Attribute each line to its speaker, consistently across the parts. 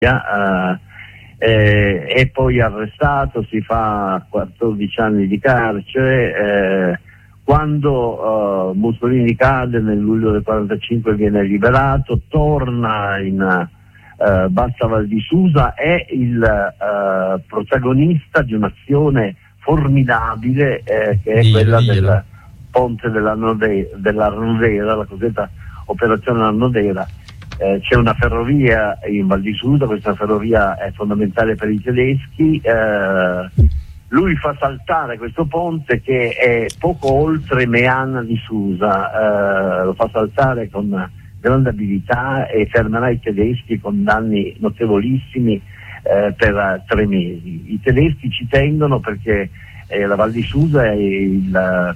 Speaker 1: è poi arrestato, si fa 14 anni di carcere. Quando Mussolini cade nel luglio del 45 viene liberato, torna in Bassa Val di Susa, è il protagonista di un'azione formidabile che è quella del ponte dell'Arnodera, la cosiddetta operazione Arnodera. C'è una ferrovia in Val di Susa, questa ferrovia è fondamentale per i tedeschi. Lui fa saltare questo ponte che è poco oltre Meana di Susa, lo fa saltare con grande abilità e fermerà i tedeschi con danni notevolissimi per 3 mesi. I tedeschi ci tengono perché la Val di Susa è il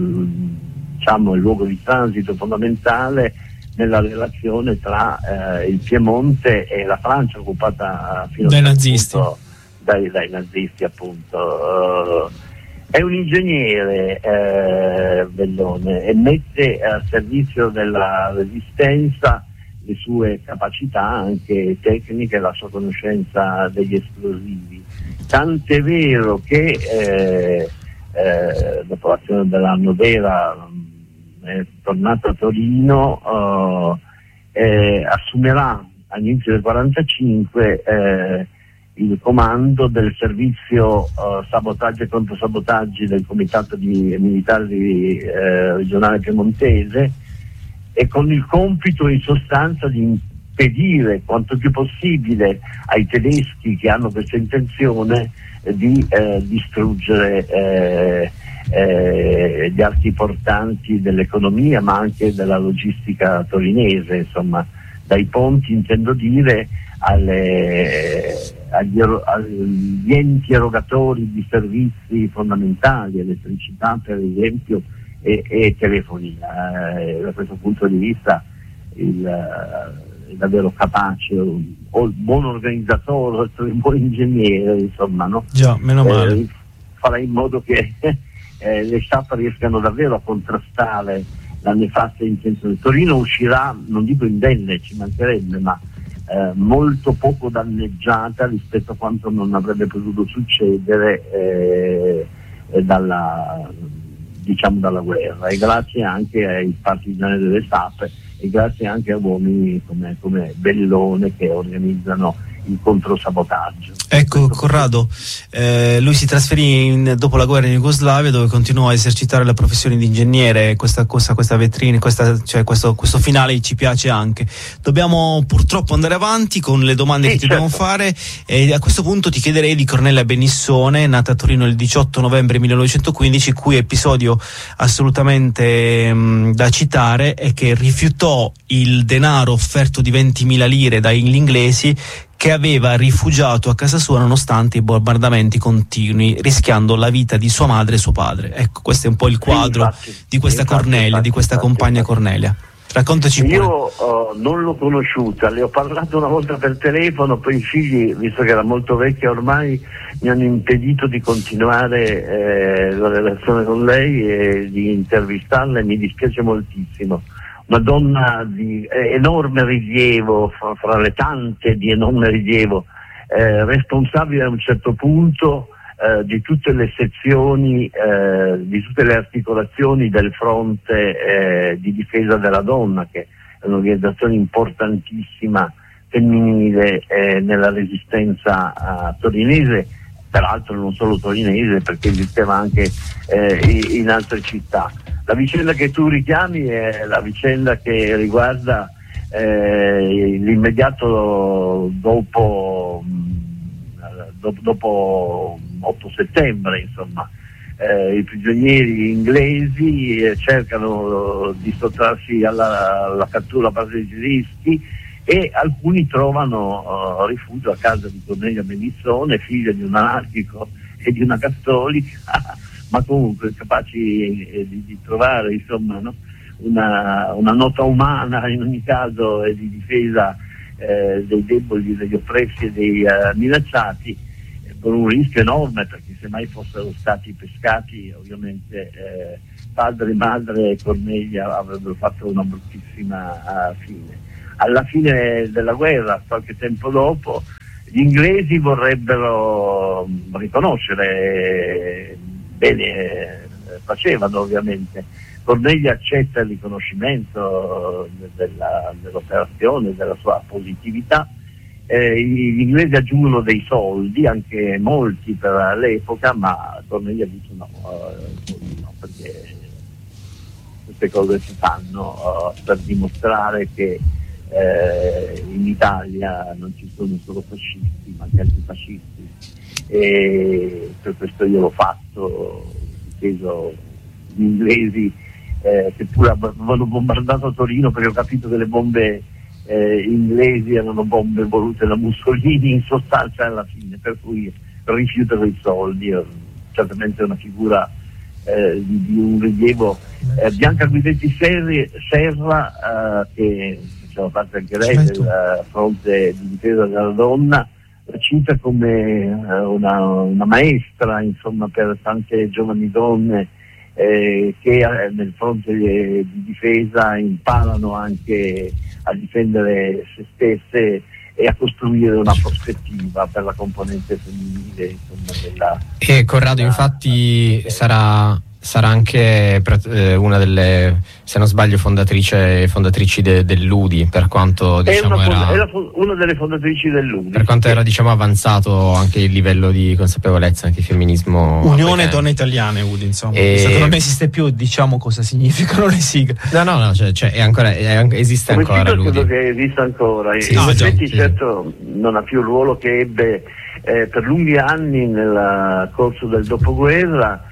Speaker 1: luogo di transito fondamentale nella relazione tra il Piemonte e la Francia occupata fino
Speaker 2: dai nazisti.
Speaker 1: Dai nazisti, appunto. È un ingegnere Bellone e mette a servizio della resistenza le sue capacità anche tecniche e la sua conoscenza degli esplosivi. Tant'è vero che dopo l'azione dell'Arnodera è tornato a Torino, assumerà all'inizio del 45 il comando del servizio sabotaggio e controsabotaggi del comitato militare regionale piemontese, e con il compito in sostanza di impedire quanto più possibile ai tedeschi che hanno questa intenzione di distruggere gli archi portanti dell'economia ma anche della logistica torinese, insomma, dai ponti, intendo dire, agli enti erogatori di servizi fondamentali, elettricità per esempio e telefonia. Da questo punto di vista è davvero capace, o il buon organizzatore, il buon ingegnere, insomma, no?
Speaker 2: Già, meno male.
Speaker 1: Farà in modo che le SAP riescano davvero a contrastare la nefasta intenzione. Torino uscirà, non dico indenne, ci mancherebbe, ma molto poco danneggiata rispetto a quanto non avrebbe potuto succedere dalla guerra, e grazie anche ai partigiani delle SAP e grazie anche a uomini come Bellone che organizzano il controsabotaggio.
Speaker 2: Ecco, Corrado, lui si trasferì dopo la guerra in Jugoslavia, dove continuò a esercitare la professione di ingegnere. Questa vetrina, questo finale ci piace anche. Dobbiamo purtroppo andare avanti con le domande che ti dobbiamo fare, e a questo punto ti chiederei di Cornelia Benissone, nata a Torino il 18 novembre 1915, cui episodio assolutamente da citare è che rifiutò il denaro offerto di 20.000 lire dagli inglesi, che aveva rifugiato a casa sua nonostante i bombardamenti continui, rischiando la vita di sua madre e suo padre. Ecco, questo è un po' il quadro di questa Cornelia, di questa compagna Cornelia. Raccontaci pure.
Speaker 1: Io non l'ho conosciuta, le ho parlato una volta per telefono, poi i figli, visto che era molto vecchia ormai, mi hanno impedito di continuare la relazione con lei e di intervistarla, e mi dispiace moltissimo. Una donna di enorme rilievo, fra le tante di enorme rilievo, responsabile a un certo punto di tutte le sezioni, di tutte le articolazioni del fronte di difesa della donna, che è un'organizzazione importantissima femminile nella resistenza torinese, peraltro non solo torinese, perché esisteva anche in altre città. La vicenda che tu richiami è la vicenda che riguarda l'immediato dopo 8 settembre, insomma. I prigionieri inglesi cercano di sottrarsi alla cattura da parte dei tedeschi, e alcuni trovano rifugio a casa di Cornelia Benissone, figlia di un anarchico e di una cattolica, ma comunque capaci di trovare, insomma, no? una nota umana in ogni caso, e di difesa dei deboli, degli oppressi e dei minacciati, con un rischio enorme, perché se mai fossero stati pescati ovviamente padre, madre e Cornelia avrebbero fatto una bruttissima fine. alla fine della guerra, qualche tempo dopo, gli inglesi vorrebbero riconoscere, bene facevano ovviamente, Corneille accetta il riconoscimento dell'operazione, della sua positività. Gli inglesi aggiungono dei soldi, anche molti per l'epoca, ma Corneille dice no, perché queste cose si fanno per dimostrare che in Italia non ci sono solo fascisti ma anche antifascisti, e per questo io l'ho fatto, difeso gli inglesi, seppur avevano bombardato a Torino, perché ho capito che le bombe inglesi erano bombe volute da Mussolini in sostanza alla fine, per cui rifiutano i soldi. Certamente è una figura di un rilievo. Bianca Guidetti Serra, che faceva parte anche lei del fronte di difesa della donna, la cita come una maestra, insomma, per tante giovani donne che nel fronte di difesa imparano anche a difendere se stesse e a costruire una prospettiva per la componente femminile, insomma,
Speaker 3: e Corrado infatti sarà anche una delle, se non sbaglio, fondatrici dell'Udi, per quanto diciamo
Speaker 1: era una delle fondatrici dell'Udi,
Speaker 3: per quanto era, diciamo, avanzato anche il livello di consapevolezza anche il femminismo.
Speaker 2: Unione Donne Italiane, Udi, insomma, visto che non esiste più, diciamo cosa significano le sigle.
Speaker 3: No, cioè esiste
Speaker 1: come
Speaker 3: ancora l'Udi.
Speaker 1: Credo che esista ancora,
Speaker 3: sì,
Speaker 1: in effetti certo non ha più il ruolo che ebbe per lunghi anni nel corso del dopoguerra.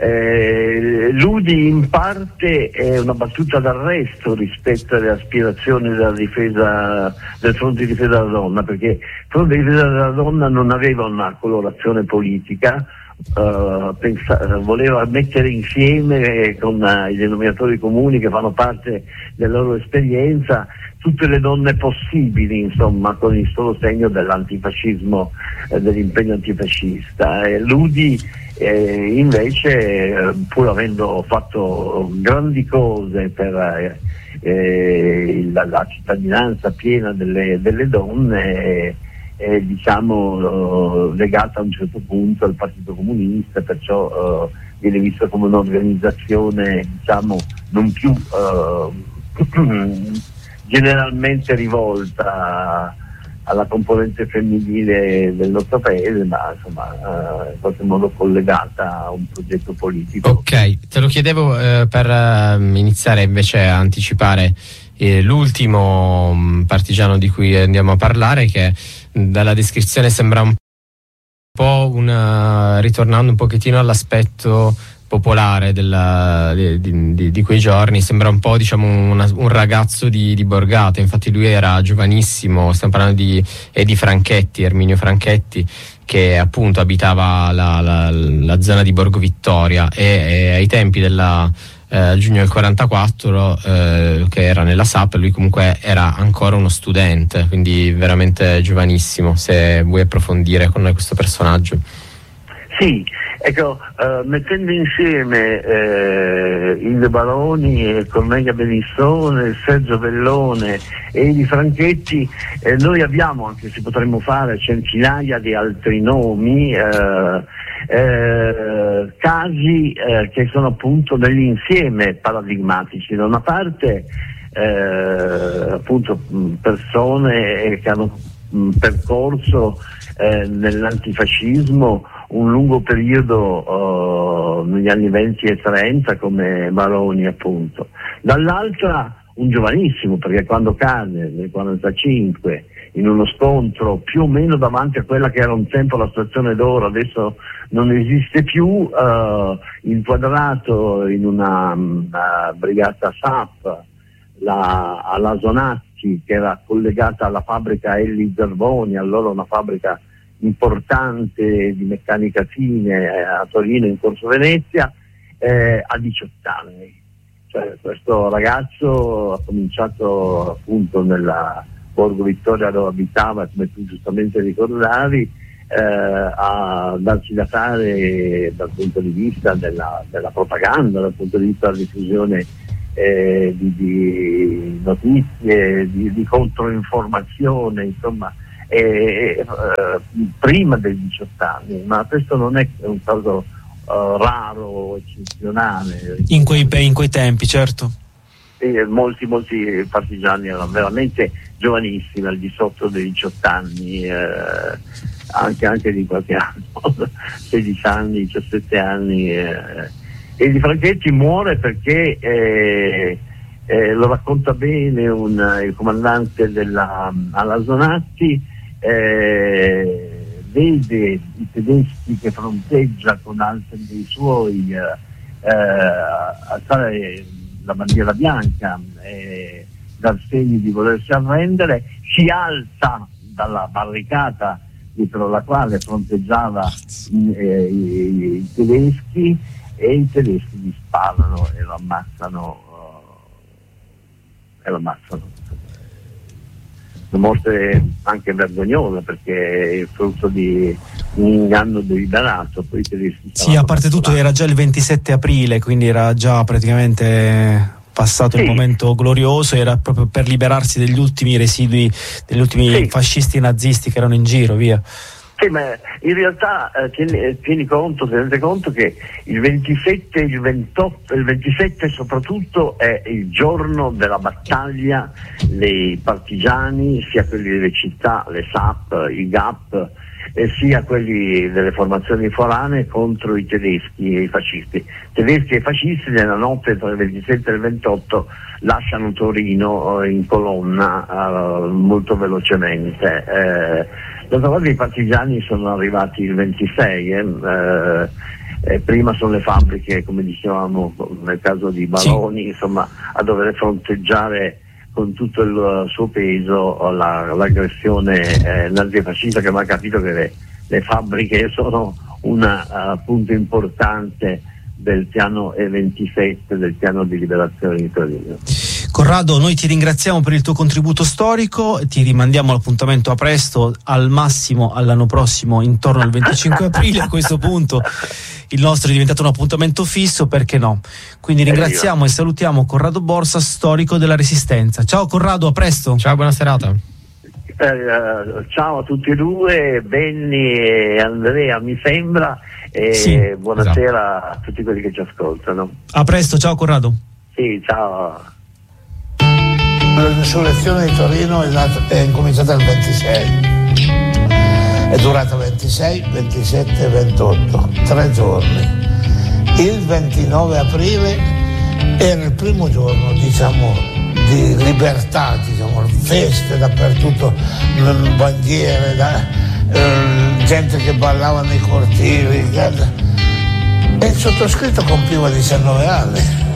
Speaker 1: L'Udi in parte è una battuta d'arresto rispetto alle aspirazioni della difesa, del fronte di difesa della donna, perché il fronte di difesa della donna non aveva una colorazione politica, voleva mettere insieme con i denominatori comuni che fanno parte della loro esperienza tutte le donne possibili, insomma, con il solo segno dell'antifascismo, dell'impegno antifascista. L'Udi invece, pur avendo fatto grandi cose per la cittadinanza piena delle donne, è diciamo legata a un certo punto al Partito Comunista, perciò viene vista come un'organizzazione, diciamo, non più generalmente rivolta alla componente femminile del nostro paese, ma insomma in qualche modo collegata a un progetto politico.
Speaker 3: Ok, te lo chiedevo per iniziare invece a anticipare l'ultimo partigiano di cui andiamo a parlare, che dalla descrizione sembra un po' ritornando un pochettino all'aspetto popolare di quei giorni, sembra un po', diciamo, un ragazzo di Borgata. Infatti lui era giovanissimo, stiamo parlando di Erminio Franchetti, che appunto abitava la zona di Borgo Vittoria, e ai tempi della giugno del 44 che era nella SAP, lui comunque era ancora uno studente, quindi veramente giovanissimo. Se vuoi approfondire con noi questo personaggio.
Speaker 1: Sì, ecco, mettendo insieme Ilde Baroni, Cornelia Benissone, Sergio Bellone e Edi Franchetti, noi abbiamo, anche se potremmo fare centinaia di altri nomi, casi che sono appunto nell'insieme paradigmatici. Da una parte appunto persone che hanno percorso nell'antifascismo un lungo periodo negli anni 20 e 30 come Baroni, appunto. Dall'altra un giovanissimo, perché quando cade nel 45 in uno scontro più o meno davanti a quella che era un tempo la stazione d'oro, adesso non esiste più, inquadrato in una brigata SAP alla Sonazzi, che era collegata alla fabbrica Elli Zerboni, allora una fabbrica importante di meccanica fine a Torino in Corso Venezia, a 18 anni. Cioè, questo ragazzo ha cominciato appunto nella Borgo Vittoria dove abitava, come tu giustamente ricordavi, a darci da fare dal punto di vista della propaganda, dal punto di vista della diffusione di notizie, di controinformazione, insomma, prima dei 18 anni, ma questo non è un caso raro, eccezionale.
Speaker 2: In quei tempi, certo.
Speaker 1: Molti partigiani erano veramente giovanissimi, al di sotto dei 18 anni, anche di qualche anno, 16 anni, 17 anni. E Di Franchetti muore perché lo racconta bene il comandante alla Zonatti, vede i tedeschi che fronteggia con altri dei suoi alzare la bandiera bianca, dal segno di volersi arrendere, si alza dalla barricata dietro la quale fronteggiava i tedeschi, e i tedeschi gli sparano e lo ammazzano. Una morte anche vergognosa, perché è il frutto di un inganno deliberato. Poi i tedeschi,
Speaker 2: sì, a parte tutto era già il 27 aprile, quindi era già praticamente passato il momento glorioso, era proprio per liberarsi degli ultimi residui, degli ultimi fascisti nazisti che erano in giro, via.
Speaker 1: Sì, ma in realtà tenete conto che il 27 e il 28, il 27 soprattutto, è il giorno della battaglia dei partigiani, sia quelli delle città, le SAP, i GAP, sia quelli delle formazioni foranee, contro i tedeschi e i fascisti. Tedeschi e fascisti nella notte tra il 27 e il 28 lasciano Torino in colonna molto velocemente. D'altra parte i partigiani sono arrivati il 26, prima sono le fabbriche, come dicevamo nel caso di Baroni, insomma, a dover fronteggiare con tutto il suo peso l'aggressione nazifascista, che aveva capito che le fabbriche sono un punto importante del piano E27, del piano di liberazione di Torino.
Speaker 2: Corrado, noi ti ringraziamo per il tuo contributo storico, ti rimandiamo l'appuntamento a presto, al massimo all'anno prossimo, intorno al 25 aprile. A questo punto il nostro è diventato un appuntamento fisso, perché no? Quindi ringraziamo e salutiamo Corrado Borsa, storico della Resistenza. Ciao Corrado, a presto.
Speaker 3: Ciao, buona serata.
Speaker 1: Ciao a tutti e due, Benny e Andrea mi sembra, e buonasera a tutti quelli che ci ascoltano.
Speaker 2: A presto, ciao Corrado.
Speaker 1: Sì, ciao.
Speaker 4: L'insurrezione di Torino è incominciata il 26, è durata 26, 27 e 28, 3 giorni. Il 29 aprile era il primo giorno, diciamo, di libertà, diciamo, feste dappertutto, bandiere, gente che ballava nei cortili, e il sottoscritto compiva 19 anni.